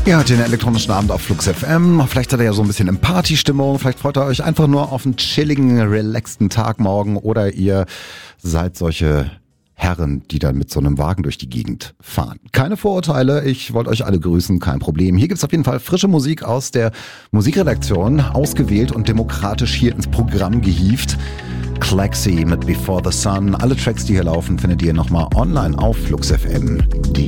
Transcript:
Ihr hört den elektronischen Abend auf Flux FM. Vielleicht seid ihr ja so ein bisschen in Partystimmung. Vielleicht freut ihr euch einfach nur auf einen chilligen, relaxten Tag morgen. Oder ihr seid solche Herren, die dann mit so einem Wagen durch die Gegend fahren. Keine Vorurteile, ich wollte euch alle grüßen, kein Problem. Hier gibt's auf jeden Fall frische Musik aus der Musikredaktion, ausgewählt und demokratisch hier ins Programm gehievt. Clexi mit Before the Sun. Alle Tracks, die hier laufen, findet ihr nochmal online auf fluxfm.de.